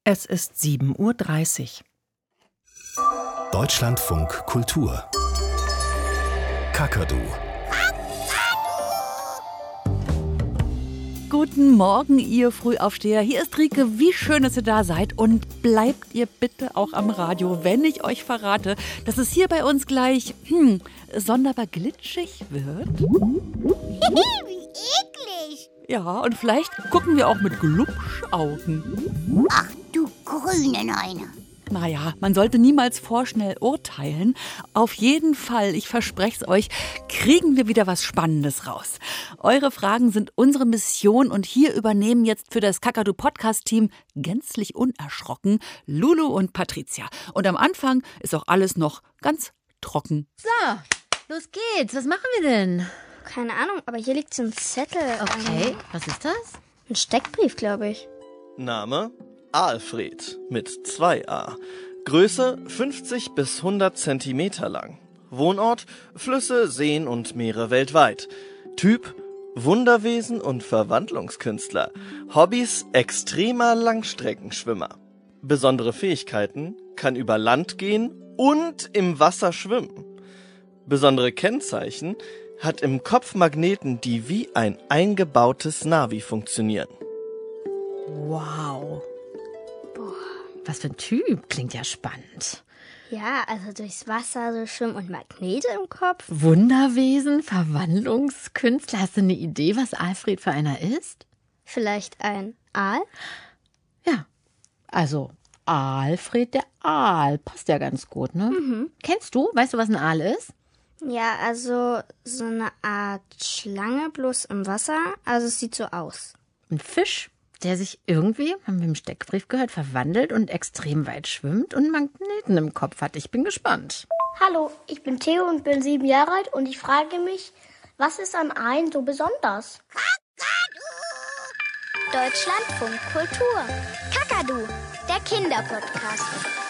Es ist 7:30 Uhr. Deutschlandfunk Kultur. Kakadu. Guten Morgen, ihr Frühaufsteher. Hier ist Rike. Wie schön, dass ihr da seid. Und bleibt ihr bitte auch am Radio, wenn ich euch verrate, dass es hier bei uns gleich sonderbar glitschig wird. Wie eklig. Ja, und vielleicht gucken wir auch mit Glubschaugen. Ach du grüne Neune. Naja, man sollte niemals vorschnell urteilen. Auf jeden Fall, ich verspreche es euch, kriegen wir wieder was Spannendes raus. Eure Fragen sind unsere Mission und hier übernehmen jetzt für das Kakadu-Podcast-Team gänzlich unerschrocken Lulu und Patricia. Und am Anfang ist auch alles noch ganz trocken. So, los geht's. Was machen wir denn? Keine Ahnung, aber hier liegt so ein Zettel. Okay, was ist das? Ein Steckbrief, glaube ich. Name: Alfred mit 2a. Größe 50 bis 100 Zentimeter lang. Wohnort: Flüsse, Seen und Meere weltweit. Typ: Wunderwesen und Verwandlungskünstler. Hobbys: extremer Langstreckenschwimmer. Besondere Fähigkeiten: kann über Land gehen und im Wasser schwimmen. Besondere Kennzeichen: hat im Kopf Magneten, die wie ein eingebautes Navi funktionieren. Wow. Was für ein Typ. Klingt ja spannend. Ja, also durchs Wasser so schwimmen und Magnete im Kopf. Wunderwesen, Verwandlungskünstler. Hast du eine Idee, was Alfred für einer ist? Vielleicht ein Aal? Ja, also Alfred der Aal. Passt ja ganz gut, ne? Mhm. Kennst du? Weißt du, was ein Aal ist? Ja, also so eine Art Schlange, bloß im Wasser. Also es sieht so aus. Ein Fisch, der sich irgendwie, haben wir im Steckbrief gehört, verwandelt und extrem weit schwimmt und Magneten im Kopf hat. Ich bin gespannt. Hallo, ich bin Theo und bin 7 Jahre alt und ich frage mich, was ist an Aalen so besonders? Deutschlandfunk Kultur. Kakadu, der Kinderpodcast.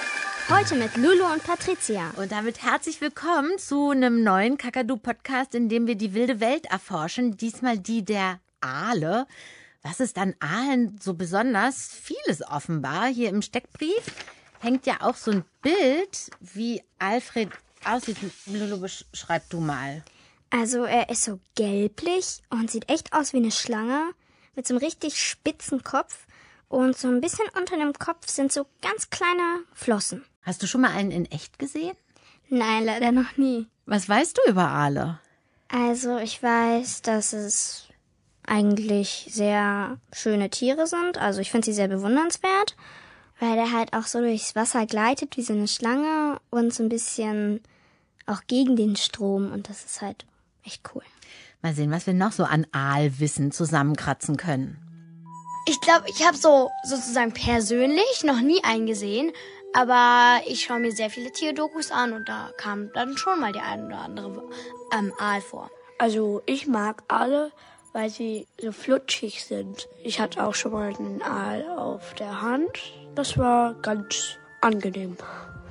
Heute mit Lulu und Patricia. Und damit herzlich willkommen zu einem neuen Kakadu-Podcast, in dem wir die wilde Welt erforschen. Diesmal die der Aale. Was ist an Aalen so besonders? Vieles offenbar. Hier im Steckbrief hängt ja auch so ein Bild, wie Alfred aussieht. Lulu, beschreib du mal. Also er ist so gelblich und sieht echt aus wie eine Schlange mit so einem richtig spitzen Kopf. Und so ein bisschen unter dem Kopf sind so ganz kleine Flossen. Hast du schon mal einen in echt gesehen? Nein, leider noch nie. Was weißt du über Aale? Also ich weiß, dass es eigentlich sehr schöne Tiere sind. Also ich finde sie sehr bewundernswert, weil der halt auch so durchs Wasser gleitet wie so eine Schlange und so ein bisschen auch gegen den Strom. Und das ist halt echt cool. Mal sehen, was wir noch so an Aalwissen zusammenkratzen können. Ich glaube, ich habe sozusagen persönlich noch nie einen gesehen, aber ich schaue mir sehr viele Tierdokus an und da kam dann schon mal der ein oder andere Aal vor. Also ich mag Aale, weil sie so flutschig sind. Ich hatte auch schon mal einen Aal auf der Hand. Das war ganz angenehm.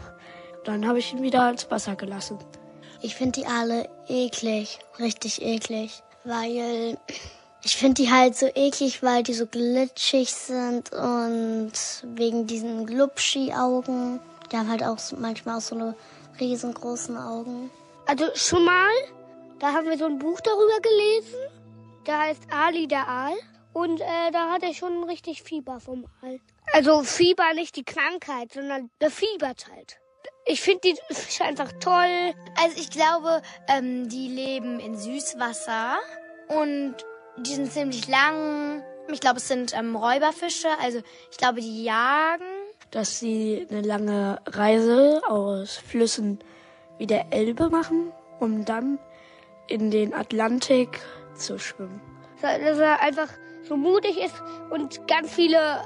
Dann habe ich ihn wieder ins Wasser gelassen. Ich finde die Aale eklig, richtig eklig, weil ich finde die halt so eklig, weil die so glitschig sind und wegen diesen Glubschi-Augen. Die haben halt auch manchmal auch so eine riesengroßen Augen. Also schon mal, da haben wir so ein Buch darüber gelesen. Der heißt Ali der Aal. Und da hat er schon richtig Fieber vom Aal. Also Fieber, nicht die Krankheit, sondern der fiebert halt. Ich finde die Fische einfach toll. Also ich glaube, die leben in Süßwasser und die sind ziemlich lang. Ich glaube, es sind Räuberfische. Also ich glaube, die jagen. Dass sie eine lange Reise aus Flüssen wie der Elbe machen, um dann in den Atlantik zu schwimmen. Dass er einfach so mutig ist und ganz viele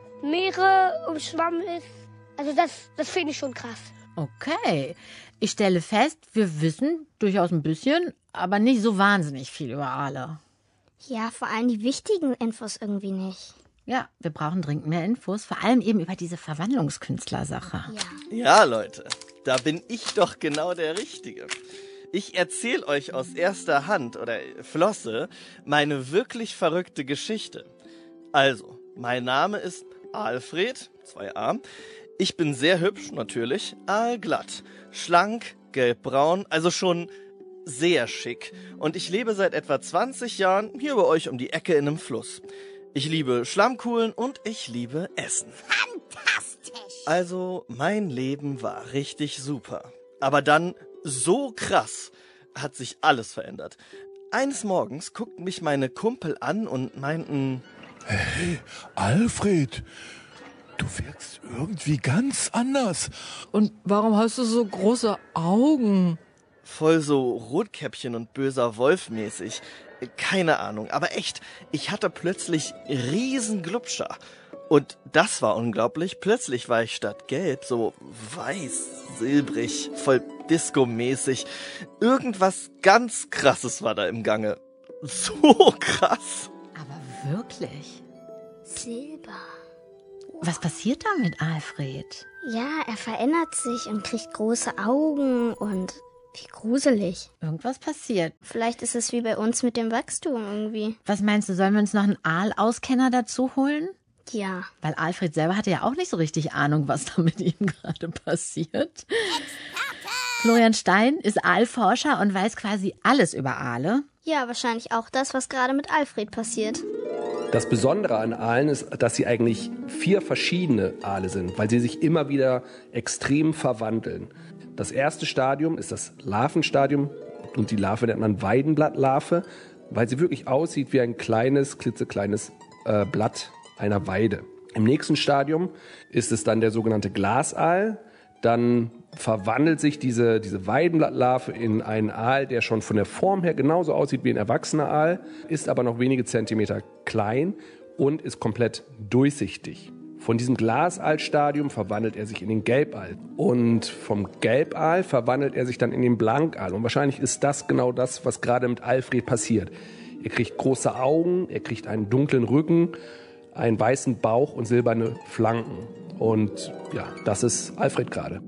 Meere umschwammen ist. Also das finde ich schon krass. Okay, ich stelle fest, wir wissen durchaus ein bisschen, aber nicht so wahnsinnig viel über Aale. Ja, vor allem die wichtigen Infos irgendwie nicht. Ja, wir brauchen dringend mehr Infos, vor allem eben über diese Verwandlungskünstler-Sache. Ja, Leute, da bin ich doch genau der Richtige. Ich erzähle euch aus erster Hand oder Flosse meine wirklich verrückte Geschichte. Also, mein Name ist Alfred, 2a. Ich bin sehr hübsch, natürlich. Aalglatt. Schlank, gelbbraun, also schon sehr schick. Und ich lebe seit etwa 20 Jahren hier bei euch um die Ecke in einem Fluss. Ich liebe Schlammkugeln und ich liebe Essen. Fantastisch. Also, mein Leben war richtig super. Aber dann, so krass, hat sich alles verändert. Eines Morgens guckten mich meine Kumpel an und meinten: Hey, Alfred, du wirkst irgendwie ganz anders. Und warum hast du so große Augen? Voll so Rotkäppchen und böser Wolf mäßig. Keine Ahnung, aber echt, ich hatte plötzlich riesen Glubscher. Und das war unglaublich. Plötzlich war ich statt gelb so weiß, silbrig, voll Disco-mäßig. Irgendwas ganz Krasses war da im Gange. So krass. Aber wirklich? Silber. Was passiert da mit Alfred? Ja, er verändert sich und kriegt große Augen und wie gruselig. Irgendwas passiert. Vielleicht ist es wie bei uns mit dem Wachstum irgendwie. Was meinst du, sollen wir uns noch einen Aalauskenner dazu holen? Ja. Weil Alfred selber hatte ja auch nicht so richtig Ahnung, was da mit ihm gerade passiert. Florian Stein ist Aalforscher und weiß quasi alles über Aale. Ja, wahrscheinlich auch das, was gerade mit Alfred passiert. Das Besondere an Aalen ist, dass sie eigentlich 4 verschiedene Aale sind, weil sie sich immer wieder extrem verwandeln. Das erste Stadium ist das Larvenstadium und die Larve nennt man Weidenblattlarve, weil sie wirklich aussieht wie ein kleines, klitzekleines Blatt einer Weide. Im nächsten Stadium ist es dann der sogenannte Glasaal. Dann verwandelt sich diese Weidenblattlarve in einen Aal, der schon von der Form her genauso aussieht wie ein erwachsener Aal, ist aber noch wenige Zentimeter klein und ist komplett durchsichtig. Von diesem Glasaalstadium verwandelt er sich in den Gelbaal. Und vom Gelbaal verwandelt er sich dann in den Blankaal. Und wahrscheinlich ist das genau das, was gerade mit Alfred passiert. Er kriegt große Augen, er kriegt einen dunklen Rücken, einen weißen Bauch und silberne Flanken. Und ja, das ist Alfred gerade.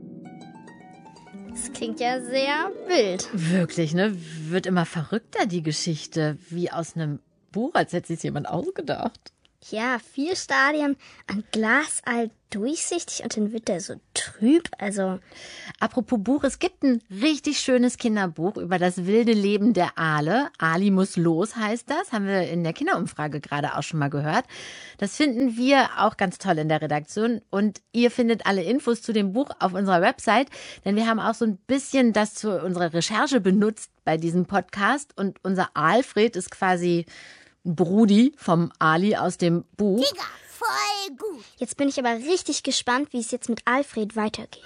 Das klingt ja sehr wild. Wirklich, ne? Wird immer verrückter, die Geschichte. Wie aus einem Buch, als hätte sich jemand ausgedacht. Ja, 4 Stadien an Glasaal durchsichtig und dann wird der so trüb, also. Apropos Buch, es gibt ein richtig schönes Kinderbuch über das wilde Leben der Aale. Ali muss los heißt das, haben wir in der Kinderumfrage gerade auch schon mal gehört. Das finden wir auch ganz toll in der Redaktion und ihr findet alle Infos zu dem Buch auf unserer Website, denn wir haben auch so ein bisschen das zu unserer Recherche benutzt bei diesem Podcast und unser Alfred ist quasi Brudi vom Ali aus dem Buch. Digga, voll gut. Jetzt bin ich aber richtig gespannt, wie es jetzt mit Alfred weitergeht.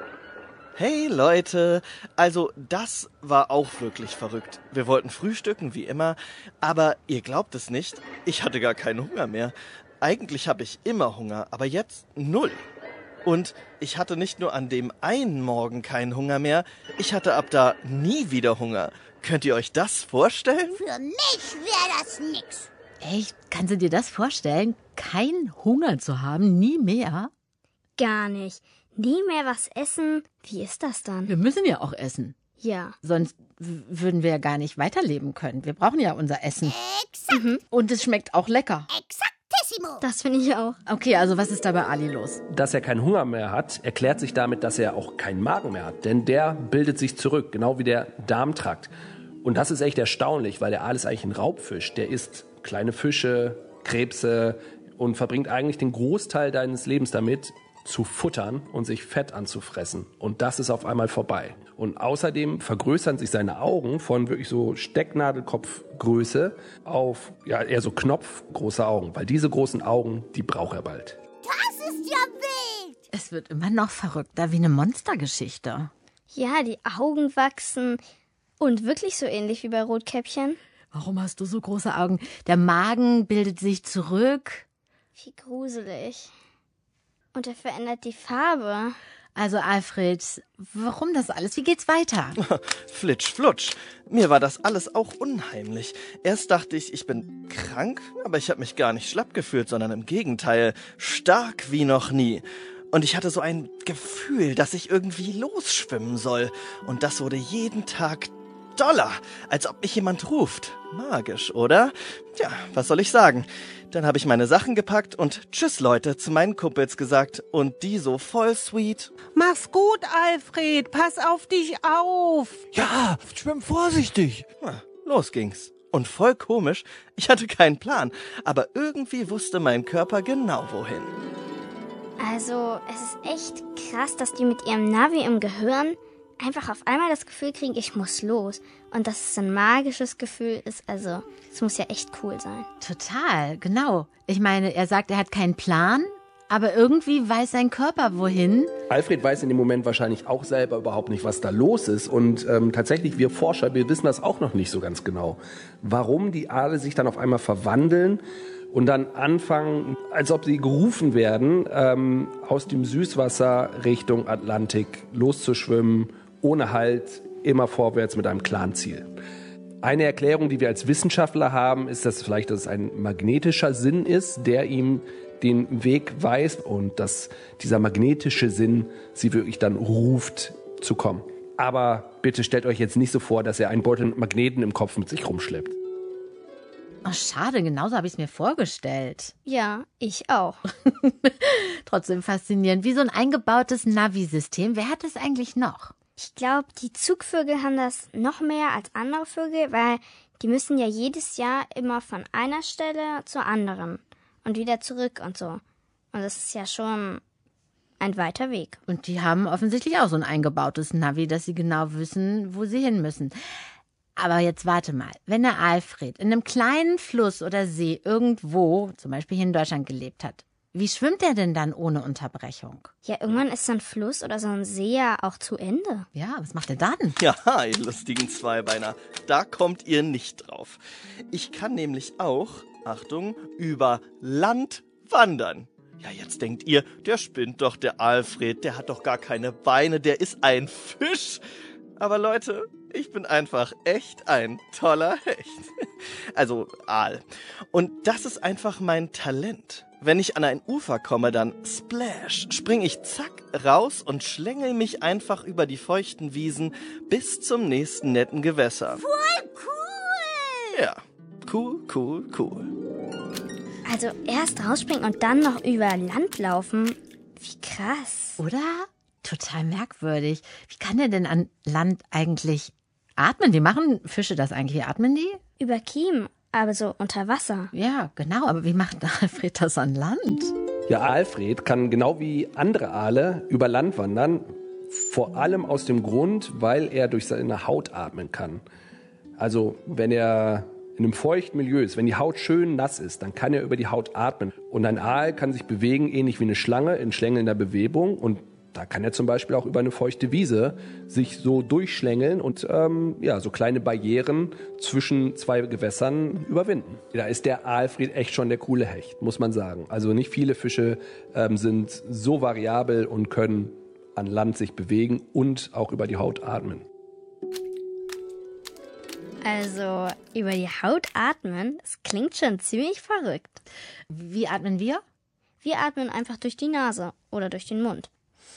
Hey Leute, also das war auch wirklich verrückt. Wir wollten frühstücken, wie immer, aber ihr glaubt es nicht, ich hatte gar keinen Hunger mehr. Eigentlich habe ich immer Hunger, aber jetzt 0. Und ich hatte nicht nur an dem einen Morgen keinen Hunger mehr, ich hatte ab da nie wieder Hunger. Könnt ihr euch das vorstellen? Für mich wäre das nix. Echt? Kannst du dir das vorstellen? Keinen Hunger zu haben? Nie mehr? Gar nicht. Nie mehr was essen? Wie ist das dann? Wir müssen ja auch essen. Ja. Sonst würden wir ja gar nicht weiterleben können. Wir brauchen ja unser Essen. Exakt. Und es schmeckt auch lecker. Exaktissimo. Das finde ich auch. Okay, also was ist da bei Ali los? Dass er keinen Hunger mehr hat, erklärt sich damit, dass er auch keinen Magen mehr hat. Denn der bildet sich zurück, genau wie der Darmtrakt. Und das ist echt erstaunlich, weil der Aal ist eigentlich ein Raubfisch. Der isst kleine Fische, Krebse und verbringt eigentlich den Großteil deines Lebens damit, zu futtern und sich Fett anzufressen. Und das ist auf einmal vorbei. Und außerdem vergrößern sich seine Augen von wirklich so Stecknadelkopfgröße auf ja, eher so knopfgroße Augen. Weil diese großen Augen, die braucht er bald. Das ist ja wild. Es wird immer noch verrückter wie eine Monstergeschichte. Ja, die Augen wachsen. Und wirklich so ähnlich wie bei Rotkäppchen. Warum hast du so große Augen? Der Magen bildet sich zurück. Wie gruselig. Und er verändert die Farbe. Also Alfred, warum das alles? Wie geht's weiter? Flitsch, flutsch. Mir war das alles auch unheimlich. Erst dachte ich bin krank, aber ich habe mich gar nicht schlapp gefühlt, sondern im Gegenteil, stark wie noch nie. Und ich hatte so ein Gefühl, dass ich irgendwie losschwimmen soll. Und das wurde jeden Tag doller, als ob mich jemand ruft. Magisch, oder? Tja, was soll ich sagen? Dann habe ich meine Sachen gepackt und tschüss, Leute, zu meinen Kumpels gesagt. Und die so voll sweet. Mach's gut, Alfred. Pass auf dich auf. Ja, schwimm vorsichtig. Na, los ging's. Und voll komisch, ich hatte keinen Plan, aber irgendwie wusste mein Körper genau wohin. Also, es ist echt krass, dass die mit ihrem Navi im Gehirn einfach auf einmal das Gefühl kriegen, ich muss los. Und dass es ein magisches Gefühl ist, also, es muss ja echt cool sein. Total, genau. Ich meine, er sagt, er hat keinen Plan, aber irgendwie weiß sein Körper wohin. Alfred weiß in dem Moment wahrscheinlich auch selber überhaupt nicht, was da los ist. Und tatsächlich, wir Forscher, wir wissen das auch noch nicht so ganz genau. Warum die Aale sich dann auf einmal verwandeln und dann anfangen, als ob sie gerufen werden, aus dem Süßwasser Richtung Atlantik loszuschwimmen, ohne Halt, immer vorwärts mit einem klaren Ziel. Eine Erklärung, die wir als Wissenschaftler haben, ist, dass es ein magnetischer Sinn ist, der ihm den Weg weist und dass dieser magnetische Sinn sie wirklich dann ruft zu kommen. Aber bitte stellt euch jetzt nicht so vor, dass er einen Beutel mit Magneten im Kopf mit sich rumschleppt. Oh, schade, genauso habe ich es mir vorgestellt. Ja, ich auch. Trotzdem faszinierend. Wie so ein eingebautes Navi-System. Wer hat das eigentlich noch? Ich glaube, die Zugvögel haben das noch mehr als andere Vögel, weil die müssen ja jedes Jahr immer von einer Stelle zur anderen und wieder zurück und so. Und das ist ja schon ein weiter Weg. Und die haben offensichtlich auch so ein eingebautes Navi, dass sie genau wissen, wo sie hin müssen. Aber jetzt warte mal, wenn der Alfred in einem kleinen Fluss oder See irgendwo, zum Beispiel hier in Deutschland, gelebt hat, wie schwimmt er denn dann ohne Unterbrechung? Ja, irgendwann ist so ein Fluss oder so ein See ja auch zu Ende. Ja, was macht er dann? Ja, ihr lustigen Zweibeiner, da kommt ihr nicht drauf. Ich kann nämlich auch, Achtung, über Land wandern. Ja, jetzt denkt ihr, der spinnt doch, der Alfred, der hat doch gar keine Beine, der ist ein Fisch. Aber Leute, ich bin einfach echt ein toller Hecht. Also Aal. Und das ist einfach mein Talent. Wenn ich an ein Ufer komme, dann splash, spring ich zack raus und schlängel mich einfach über die feuchten Wiesen bis zum nächsten netten Gewässer. Voll cool! Ja, cool. Also erst rausspringen und dann noch über Land laufen. Wie krass. Oder? Total merkwürdig. Wie kann der denn an Land eigentlich atmen? Wie machen Fische das eigentlich? Wie atmen die? Über Kiemen, aber so unter Wasser. Ja, genau. Aber wie macht Alfred das an Land? Ja, Alfred kann genau wie andere Aale über Land wandern, vor allem aus dem Grund, weil er durch seine Haut atmen kann. Also wenn er in einem feuchten Milieu ist, wenn die Haut schön nass ist, dann kann er über die Haut atmen. Und ein Aal kann sich bewegen, ähnlich wie eine Schlange, in schlängelnder Bewegung. Und da kann er zum Beispiel auch über eine feuchte Wiese sich so durchschlängeln und so kleine Barrieren zwischen zwei Gewässern überwinden. Da ist der Alfred echt schon der coole Hecht, muss man sagen. Also nicht viele Fische sind so variabel und können an Land sich bewegen und auch über die Haut atmen. Also über die Haut atmen, das klingt schon ziemlich verrückt. Wie atmen wir? Wir atmen einfach durch die Nase oder durch den Mund.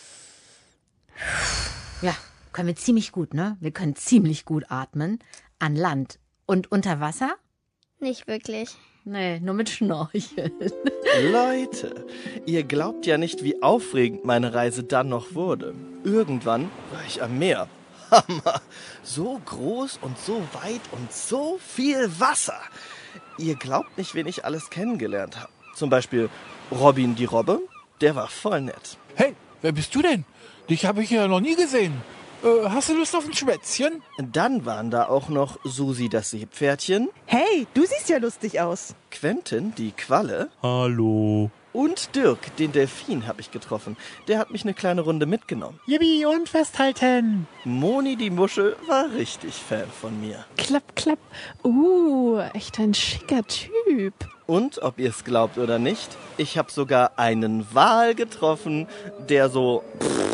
Ja, können wir ziemlich gut, ne? Wir können ziemlich gut atmen an Land. Und unter Wasser? Nicht wirklich. Nee, nur mit Schnorcheln. Leute, ihr glaubt ja nicht, wie aufregend meine Reise dann noch wurde. Irgendwann war ich am Meer. Hammer! So groß und so weit und so viel Wasser. Ihr glaubt nicht, wen ich alles kennengelernt habe. Zum Beispiel Robin die Robbe, der war voll nett. Hey, wer bist du denn? Dich habe ich ja noch nie gesehen. Hast du Lust auf ein Schwätzchen? Dann waren da auch noch Susi das Seepferdchen. Hey, du siehst ja lustig aus. Quentin die Qualle. Hallo. Und Dirk, den Delfin, habe ich getroffen. Der hat mich eine kleine Runde mitgenommen. Yippie und festhalten. Moni die Muschel war richtig Fan von mir. Klapp, klapp. Echt ein schicker Typ. Und, ob ihr es glaubt oder nicht, ich habe sogar einen Wal getroffen, der so...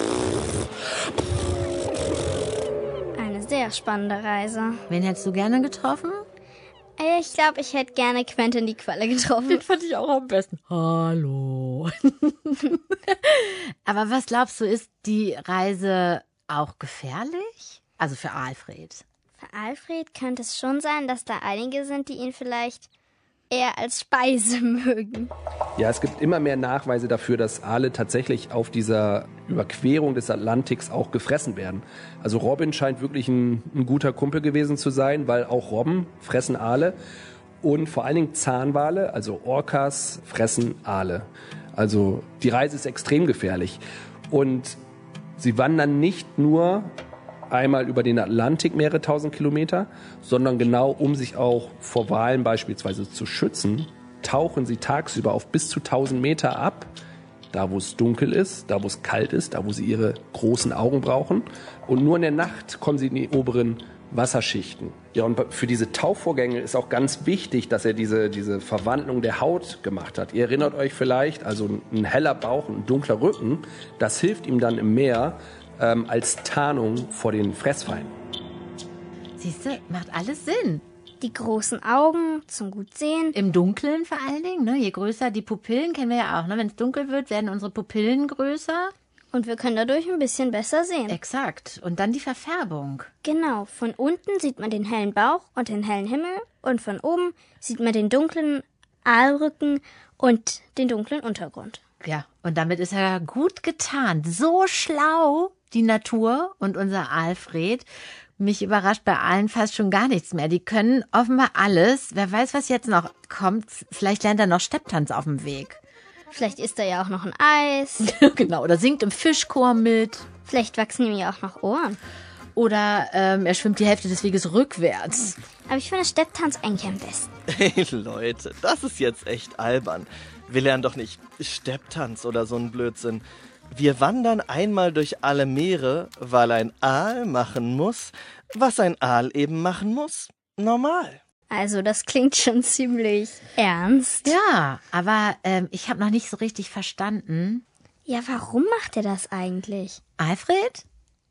Eine sehr spannende Reise. Wen hättest du gerne getroffen? Ich glaube, ich hätte gerne Quentin die Qualle getroffen. Den fand ich auch am besten. Hallo. Aber was glaubst du, ist die Reise auch gefährlich? Also für Alfred. Für Alfred könnte es schon sein, dass da einige sind, die ihn vielleicht eher als Speise mögen. Ja, es gibt immer mehr Nachweise dafür, dass Aale tatsächlich auf dieser Überquerung des Atlantiks auch gefressen werden. Also Robin scheint wirklich ein guter Kumpel gewesen zu sein, weil auch Robben fressen Aale und vor allen Dingen Zahnwale, also Orcas, fressen Aale. Also die Reise ist extrem gefährlich und sie wandern nicht nur einmal über den Atlantik mehrere tausend Kilometer, sondern genau um sich auch vor Walen beispielsweise zu schützen, tauchen sie tagsüber auf bis zu 1000 Meter ab, da wo es dunkel ist, da wo es kalt ist, da wo sie ihre großen Augen brauchen. Und nur in der Nacht kommen sie in die oberen Wasserschichten. Ja, und für diese Tauchvorgänge ist auch ganz wichtig, dass er diese Verwandlung der Haut gemacht hat. Ihr erinnert euch vielleicht, also ein heller Bauch und ein dunkler Rücken, das hilft ihm dann im Meer als Tarnung vor den Fressfeinden. Siehst du, macht alles Sinn. Die großen Augen zum Gutsehen. Im Dunkeln vor allen Dingen, ne? Je größer die Pupillen, kennen wir ja auch, ne? Wenn es dunkel wird, werden unsere Pupillen größer. Und wir können dadurch ein bisschen besser sehen. Exakt. Und dann die Verfärbung. Genau. Von unten sieht man den hellen Bauch und den hellen Himmel. Und von oben sieht man den dunklen Aalrücken und den dunklen Untergrund. Ja, und damit ist er gut getan. So schlau, die Natur und unser Alfred. Mich überrascht bei Aalen fast schon gar nichts mehr. Die können offenbar alles. Wer weiß, was jetzt noch kommt. Vielleicht lernt er noch Stepptanz auf dem Weg. Vielleicht isst er ja auch noch ein Eis. Genau, oder singt im Fischchor mit. Vielleicht wachsen ihm ja auch noch Ohren. Oder er schwimmt die Hälfte des Weges rückwärts. Aber ich finde Stepptanz eigentlich am besten. Hey Leute, das ist jetzt echt albern. Wir lernen doch nicht Stepptanz oder so einen Blödsinn. Wir wandern einmal durch alle Meere, weil ein Aal machen muss, was ein Aal eben machen muss. Normal. Also das klingt schon ziemlich ernst. Ja, aber ich habe noch nicht so richtig verstanden. Ja, warum macht er das eigentlich? Alfred?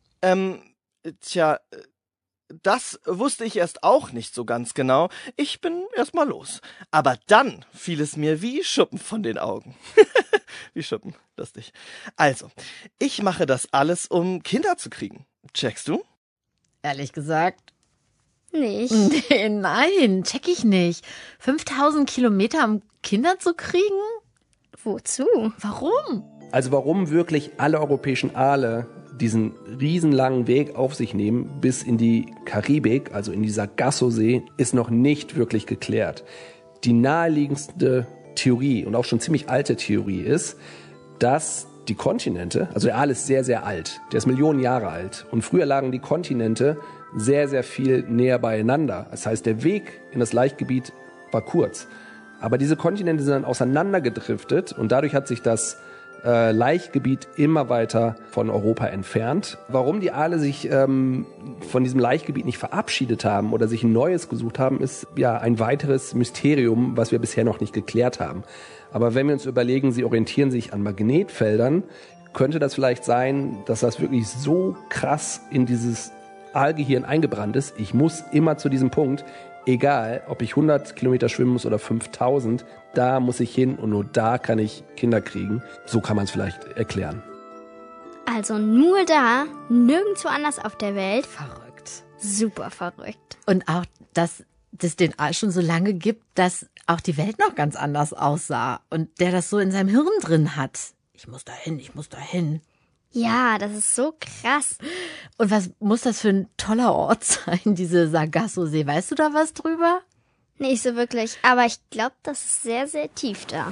Tja, das wusste ich erst auch nicht so ganz genau. Ich bin erst mal los. Aber dann fiel es mir wie Schuppen von den Augen. Wie Schuppen, lustig. Also, ich mache das alles, um Kinder zu kriegen. Checkst du? Ehrlich gesagt? Nicht. Nee, nein, check ich nicht. 5000 Kilometer, um Kinder zu kriegen? Wozu? Warum? Also warum wirklich alle europäischen Aale diesen riesenlangen Weg auf sich nehmen bis in die Karibik, also in die Sargasso-See, ist noch nicht wirklich geklärt. Die naheliegendste Theorie und auch schon ziemlich alte Theorie ist, dass die Kontinente, also der Aal ist sehr, sehr alt, der ist Millionen Jahre alt und früher lagen die Kontinente sehr, sehr viel näher beieinander. Das heißt, der Weg in das Laichgebiet war kurz. Aber diese Kontinente sind dann auseinandergedriftet und dadurch hat sich das Laichgebiet immer weiter von Europa entfernt. Warum die Aale sich von diesem Laichgebiet nicht verabschiedet haben oder sich ein neues gesucht haben, ist ja ein weiteres Mysterium, was wir bisher noch nicht geklärt haben. Aber wenn wir uns überlegen, sie orientieren sich an Magnetfeldern, könnte das vielleicht sein, dass das wirklich so krass in dieses Aalgehirn eingebrannt ist. Ich muss immer zu diesem Punkt, egal ob ich 100 Kilometer schwimmen muss oder 5000, da muss ich hin und nur da kann ich Kinder kriegen. So kann man es vielleicht erklären. Also nur da, nirgendwo anders auf der Welt. Verrückt. Super verrückt. Und auch, dass es den Aal schon so lange gibt, dass auch die Welt noch ganz anders aussah. Und der das so in seinem Hirn drin hat. Ich muss dahin, ich muss dahin. Ja, das ist so krass. Und was muss das für ein toller Ort sein, diese Sargasso-See? Weißt du da was drüber? Nicht so wirklich, aber ich glaube, das ist sehr, sehr tief da.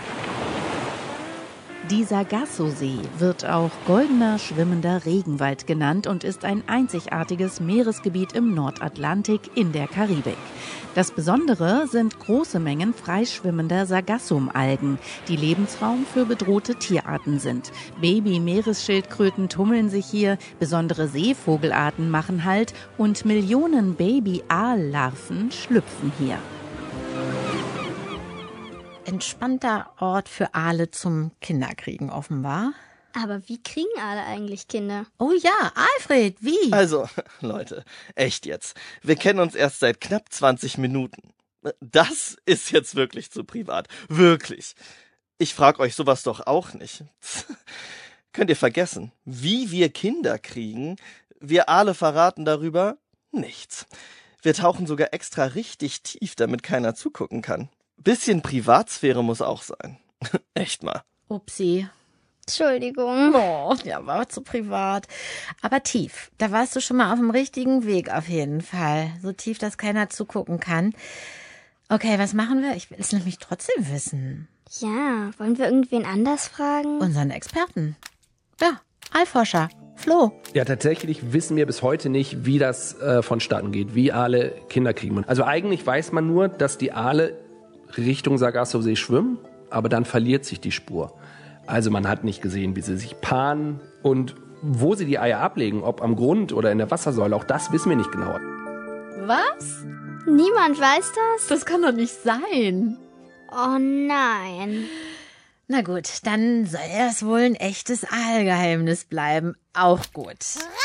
Die Sargasso-See wird auch goldener schwimmender Regenwald genannt und ist ein einzigartiges Meeresgebiet im Nordatlantik in der Karibik. Das Besondere sind große Mengen freischwimmender Sargassum-Algen, die Lebensraum für bedrohte Tierarten sind. Baby-Meeresschildkröten tummeln sich hier, besondere Seevogelarten machen Halt und Millionen Baby-Aallarven schlüpfen hier. Entspannter Ort für Aale zum Kinderkriegen offenbar. Aber wie kriegen Aale eigentlich Kinder? Oh ja, Alfred, wie? Also, Leute, echt jetzt. Wir kennen uns erst seit knapp 20 Minuten. Das ist jetzt wirklich zu privat. Wirklich. Ich frage euch sowas doch auch nicht. Könnt ihr vergessen, wie wir Kinder kriegen? Wir Aale verraten darüber Nichts. Wir tauchen sogar extra richtig tief, damit keiner zugucken kann. Bisschen Privatsphäre muss auch sein. Echt mal. Upsi. Entschuldigung. Oh, ja, war zu privat. Aber tief. Da warst du schon mal auf dem richtigen Weg auf jeden Fall. So tief, dass keiner zugucken kann. Okay, was machen wir? Ich will es nämlich trotzdem wissen. Ja, wollen wir irgendwen anders fragen? Unseren Experten. Ja, Aalforscher. Flo. Ja, tatsächlich wissen wir bis heute nicht, wie das vonstatten geht, wie Aale Kinder kriegen. Also eigentlich weiß man nur, dass die Aale Richtung Sargassosee schwimmen, aber dann verliert sich die Spur. Also man hat nicht gesehen, wie sie sich paaren und wo sie die Eier ablegen, ob am Grund oder in der Wassersäule, auch das wissen wir nicht genau. Was? Niemand weiß das? Das kann doch nicht sein. Oh nein. Na gut, dann soll das wohl ein echtes Aalgeheimnis bleiben. Auch gut.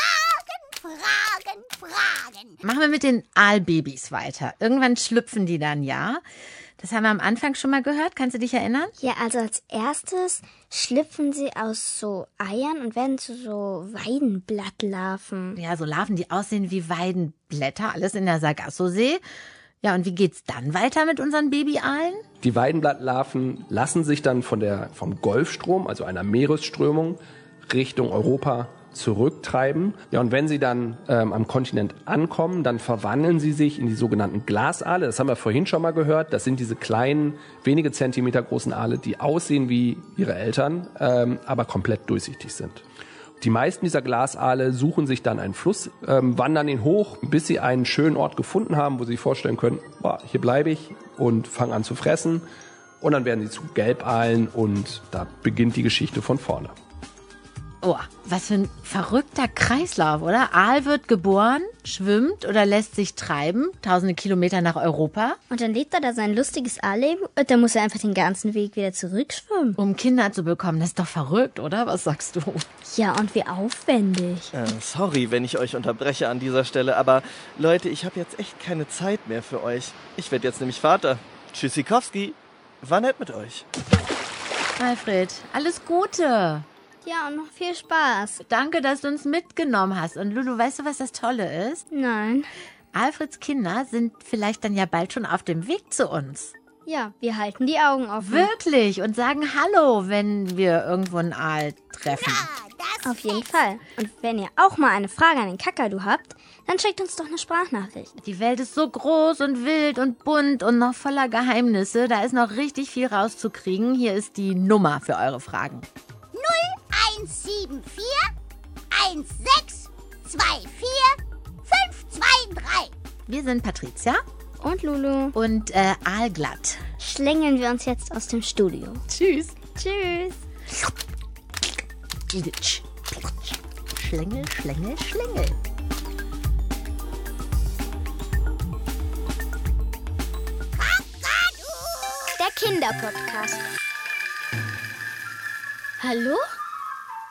Fragen. Machen wir mit den Aalbabys weiter. Irgendwann schlüpfen die dann, ja? Das haben wir am Anfang schon mal gehört. Kannst du dich erinnern? Ja, also als erstes schlüpfen sie aus so Eiern und werden zu so Weidenblattlarven. Ja, so Larven, die aussehen wie Weidenblätter. Alles in der Sargassosee. Ja, und wie geht's dann weiter mit unseren Babyaalen? Die Weidenblattlarven lassen sich dann vom Golfstrom, also einer Meeresströmung, Richtung Europa zurücktreiben. Ja, und wenn sie dann am Kontinent ankommen, dann verwandeln sie sich in die sogenannten Glasaale. Das haben wir vorhin schon mal gehört. Das sind diese kleinen, wenige Zentimeter großen Aale, die aussehen wie ihre Eltern, aber komplett durchsichtig sind. Die meisten dieser Glasaale suchen sich dann einen Fluss, wandern ihn hoch, bis sie einen schönen Ort gefunden haben, wo sie sich vorstellen können, boah, hier bleibe ich, und fangen an zu fressen. Und dann werden sie zu Gelbaalen und da beginnt die Geschichte von vorne. Oh, was für ein verrückter Kreislauf, oder? Aal wird geboren, schwimmt oder lässt sich treiben, tausende Kilometer nach Europa. Und dann lebt er da sein lustiges Aalleben und dann muss er einfach den ganzen Weg wieder zurückschwimmen. Um Kinder zu bekommen, das ist doch verrückt, oder? Was sagst du? Ja, und wie aufwendig. Sorry, wenn ich euch unterbreche an dieser Stelle, aber Leute, ich habe jetzt echt keine Zeit mehr für euch. Ich werde jetzt nämlich Vater. Tschüssikowski. War nett mit euch. Alfred, alles Gute. Ja, und noch viel Spaß. Danke, dass du uns mitgenommen hast. Und Lulu, weißt du, was das Tolle ist? Nein. Alfreds Kinder sind vielleicht dann ja bald schon auf dem Weg zu uns. Ja, wir halten die Augen offen. Wirklich? Und sagen Hallo, wenn wir irgendwo einen Aal treffen. Ja, auf jeden Fall. Und wenn ihr auch mal eine Frage an den Kakadu habt, dann schickt uns doch eine Sprachnachricht. Die Welt ist so groß und wild und bunt und noch voller Geheimnisse. Da ist noch richtig viel rauszukriegen. Hier ist die Nummer für eure Fragen. 0174 1624 523. Wir sind Patricia und Lulu und aalglatt. Schlängeln wir uns jetzt aus dem Studio. Tschüss. Tschüss. Schlängel, Schlängel, Schlängel. Der Kinderpodcast. Hallo?